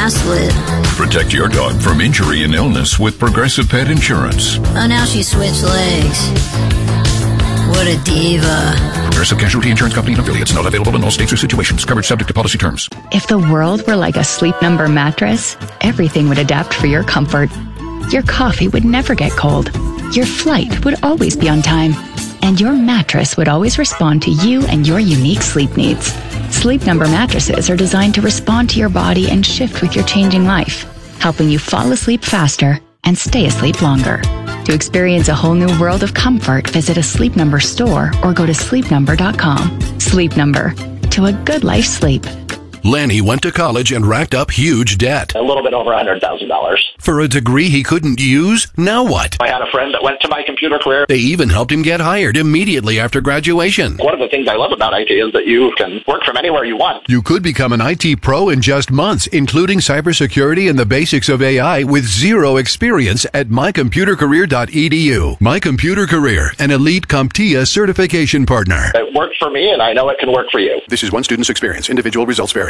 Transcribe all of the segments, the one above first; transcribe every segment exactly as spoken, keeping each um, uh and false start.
ass lid. Protect your dog from injury and illness with Progressive Pet Insurance. Oh, now she switched legs. What a diva. Progressive Casualty Insurance Company and affiliates. Not available in all states or situations. Coverage subject to policy terms. If the world were like a Sleep Number mattress, everything would adapt for your comfort. Your coffee would never get cold. Your flight would always be on time. And your mattress would always respond to you and your unique sleep needs. Sleep Number mattresses are designed to respond to your body and shift with your changing life, helping you fall asleep faster and stay asleep longer. To experience a whole new world of comfort, visit a Sleep Number store or go to sleep number dot com. Sleep Number. To a good life sleep. Lanny went to college and racked up huge debt. A little bit over one hundred thousand dollars. For a degree he couldn't use? Now what? I had a friend that went to My Computer Career. They even helped him get hired immediately after graduation. One of the things I love about I T is that you can work from anywhere you want. You could become an I T pro in just months, including cybersecurity and the basics of A I with zero experience at my computer career dot e d u. My Computer Career, an elite CompTIA certification partner. It worked for me, and I know it can work for you. This is one student's experience. Individual results vary.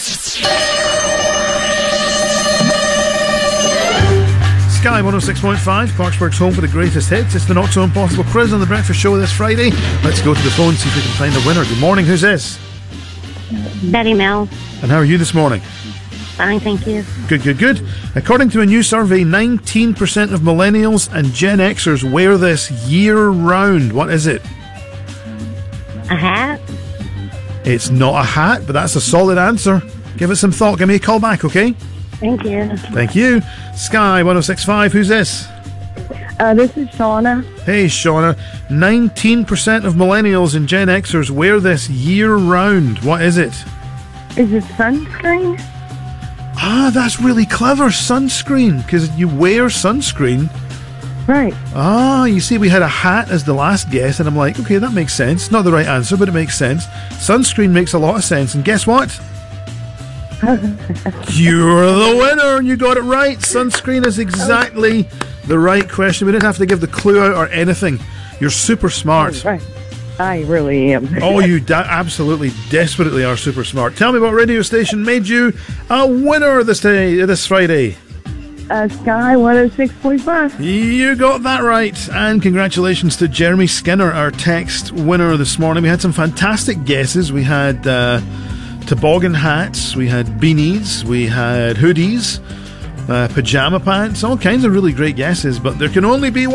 Sky one oh six point five, Clarksburg's home for the greatest hits. It's the Not So Impossible quiz on the Breakfast Show this Friday. Let's go to the phone, see if we can find a winner. Good morning, who's this? Betty Mel. And how are you this morning? Fine, thank you. Good, good, good. According to a new survey, nineteen percent of millennials and Gen Xers wear this year-round. What is it? A hat? It's not a hat, but that's a solid answer. Give it some thought. Give me a call back, okay? Thank you. Thank you. Sky one oh six point five, who's this? Uh, this is Shauna. Hey, Shauna. nineteen percent of millennials and Gen Xers wear this year-round. What is it? Is it sunscreen? Ah, that's really clever. Sunscreen, because you wear sunscreen. Right. Ah, you see, we had a hat as the last guess, and I'm like, okay, that makes sense. Not the right answer, but it makes sense. Sunscreen makes a lot of sense, and guess what? You're the winner, and you got it right. Sunscreen is exactly the right question. We didn't have to give the clue out or anything. You're super smart. Oh, right. I really am. Oh, you da- absolutely, desperately are super smart. Tell me what radio station made you a winner this day, this Friday. Uh, Sky one oh six point five. You got that right. And congratulations to Jeremy Skinner, our text winner this morning. We had some fantastic guesses. We had uh, toboggan hats, we had beanies, we had hoodies, uh, pajama pants, all kinds of really great guesses. But there can only be one.